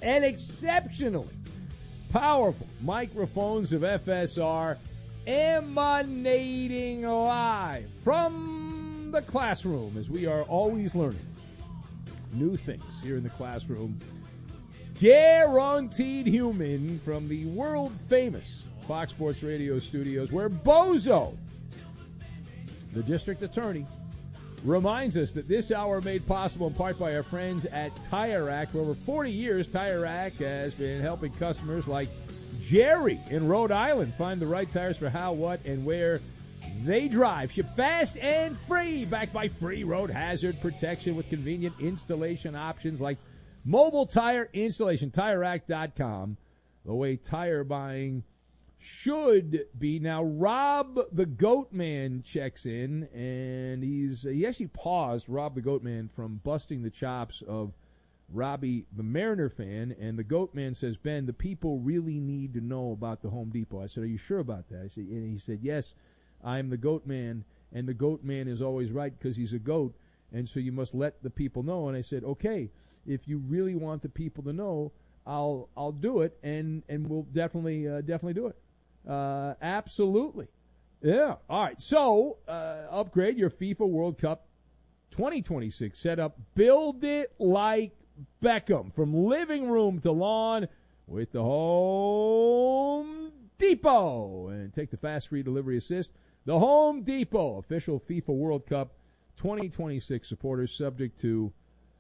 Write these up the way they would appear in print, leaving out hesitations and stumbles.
and exceptionally powerful microphones of FSR emanating live from the classroom, as we are always learning new things here in the classroom. Guaranteed Human from the world-famous Fox Sports Radio studios, where Bozo, the district attorney, reminds us that this hour made possible in part by our friends at Tire Rack. For over 40 years, Tire Rack has been helping customers like Jerry in Rhode Island find the right tires for how, what, and where they drive. Ship fast and free, backed by free road hazard protection with convenient installation options like mobile tire installation. TireRack.com, the way tire buying should be. Now, Rob the Goat Man checks in, and he actually paused Rob the Goat Man from busting the chops of Robbie the Mariner fan, and the Goat Man says, Ben, the people really need to know about the Home Depot. I said, are you sure about that? And he said, yes, I'm the Goat Man, and the Goat Man is always right because he's a goat, and so you must let the people know. And I said, okay, if you really want the people to know, I'll do it, and we'll definitely do it. Absolutely. Yeah. All right. So, upgrade your FIFA World Cup 2026 setup. Build it like Beckham, from living room to lawn with the Home Depot. And take the fast free delivery assist. The Home Depot, official FIFA World Cup 2026 supporters, subject to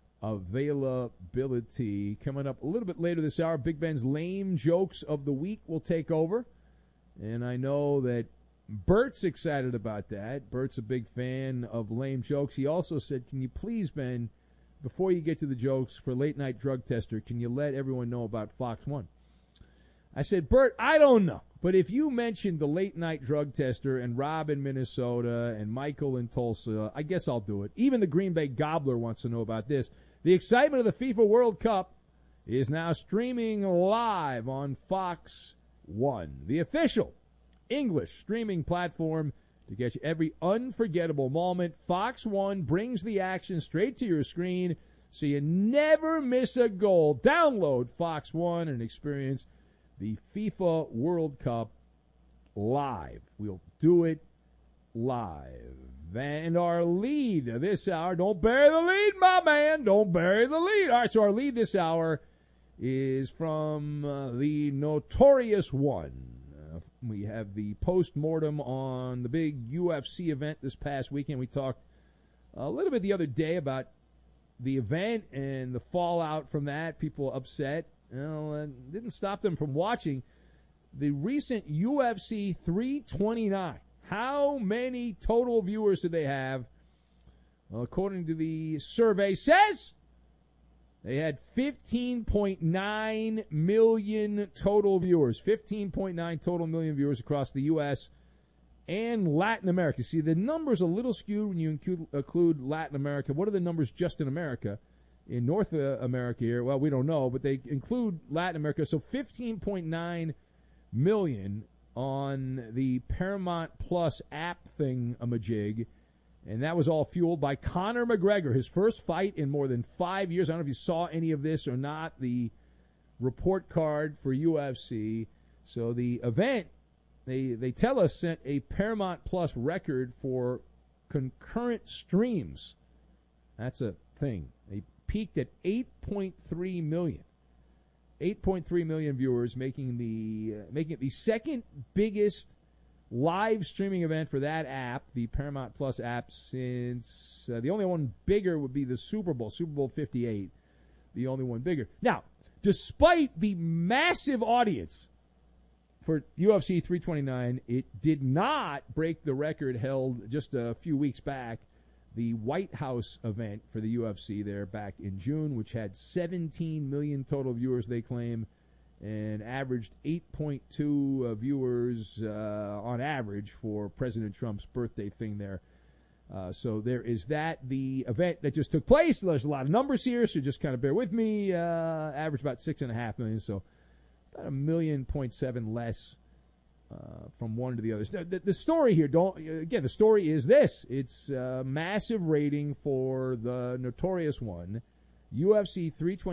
availability. Coming up a little bit later this hour, Big Ben's lame jokes of the week will take over. And I know that Bert's excited about that. Bert's a big fan of lame jokes. He also said, can you please, Ben, before you get to the jokes for Late Night Drug Tester, can you let everyone know about Fox 1? I said, Bert, I don't know. But if you mentioned the Late Night Drug Tester and Rob in Minnesota and Michael in Tulsa, I guess I'll do it. Even the Green Bay Gobbler wants to know about this. The excitement of the FIFA World Cup is now streaming live on Fox 1, the official English streaming platform to get you every unforgettable moment. Fox 1 brings the action straight to your screen so you never miss a goal. Download Fox 1 and experience the FIFA World Cup live. We'll do it live. And our lead this hour, don't bury the lead, my man. Don't bury the lead. All right, so our lead this hour is from the Notorious One. We have the post-mortem on the big UFC event this past weekend. We talked a little bit the other day about the event and the fallout from that. People upset. And didn't stop them from watching the recent UFC 329. How many total viewers did they have? Well, according to the survey says, they had 15.9 million total viewers. 15.9 total million viewers across the U.S. and Latin America. See, the number's a little skewed when you include Latin America. What are the numbers just in America? In North America here, well, we don't know, but they include Latin America. So 15.9 million on the Paramount Plus app thingamajig. And that was all fueled by Conor McGregor, his first fight in more than 5 years. I don't know if you saw any of this or not, the report card for UFC. So the event, they tell us, set a Paramount Plus record for concurrent streams. That's a thing. They peaked at 8.3 million. 8.3 million viewers, making it the second biggest live streaming event for that app, the Paramount Plus app, since the only one bigger would be the Super Bowl 58, the only one bigger. Now, despite the massive audience for UFC 329, it did not break the record held just a few weeks back, the White House event for the UFC there back in June, which had 17 million total viewers, they claim, and averaged 8.2 viewers on average for President Trump's birthday thing there. So there is that. The event that just took place, there's a lot of numbers here, so just kind of bear with me. Averaged about 6.5 million, so about 1.7 million less from one to the other. The story here, the story is this. It's a massive rating for the Notorious One, UFC 320.